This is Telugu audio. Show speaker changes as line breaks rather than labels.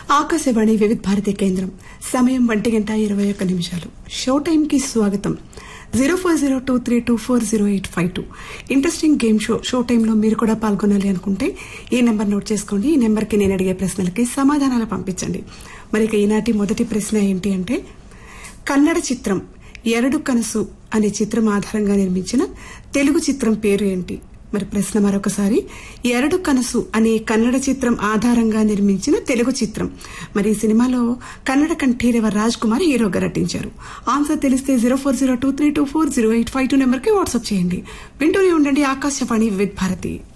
ఆకాశవాణి వివిధ భారతి కేంద్రం. సమయం 1:21 షో టైం కి స్వాగతం. 0402324085 ఇంట్రెస్టింగ్ గేమ్ షో టైంలో మీరు కూడా పాల్గొనాలి అనుకుంటే ఈ నెంబర్ నోట్ చేసుకోండి. ఈ నెంబర్కి నేను అడిగే ప్రశ్నలకి సమాధానాలు పంపించండి. మరి ఈనాటి మొదటి ప్రశ్న ఏంటి అంటే, కన్నడ చిత్రం ఎరడు కనసు అనే చిత్రం ఆధారంగా నిర్మించిన తెలుగు చిత్రం పేరు ఏంటి? మరి ప్రశ్న మరొకసారి, ఎరడు కనసు అనే కన్నడ చిత్రం ఆధారంగా నిర్మించిన తెలుగు చిత్రం. మరి ఈ సినిమాలో కన్నడ కంఠీరవ రాజ్ కుమార్ హీరోగా నటించారు. ఆన్సర్ తెలిస్తే 0402324085 నెంబర్కి వాట్సాప్ చేయండి. వింటూనే ఉండండి ఆకాశవాణి వివిధ భారతి.